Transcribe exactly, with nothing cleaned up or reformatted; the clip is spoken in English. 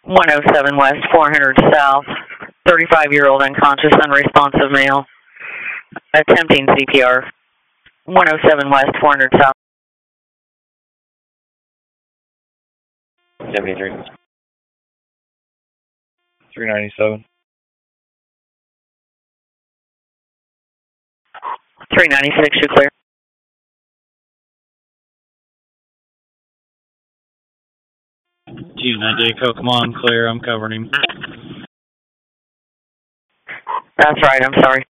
one oh seven West, four hundred South, thirty-five-year-old unconscious, unresponsive male, attempting C P R. one oh seven West, four hundred South. seventy-three. three ninety-seven. three ninety-six, you clear. G nine Jayco, come on, clear, I'm covering him. That's right, I'm sorry.